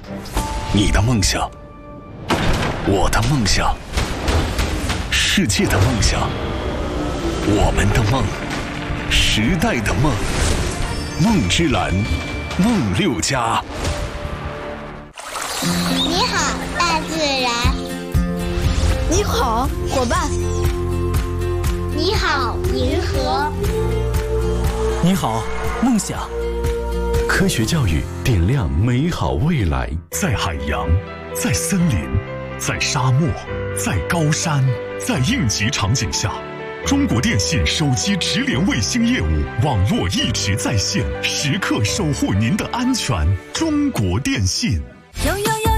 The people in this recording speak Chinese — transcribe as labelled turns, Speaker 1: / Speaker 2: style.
Speaker 1: 你的梦想，我的梦想，世界的梦想，我们的梦，时代的梦。梦之蓝，梦六家。
Speaker 2: 你好，大自然。
Speaker 3: 你好，伙伴。
Speaker 2: 你好，银河。
Speaker 4: 你好，梦想。
Speaker 5: 科学教育点亮美好未来。
Speaker 6: 在海洋，在森林，在沙漠，在高山，在应急场景下，中国电信手机直连卫星业务网络一直在线，时刻守护您的安全。中国电信。
Speaker 3: 拥有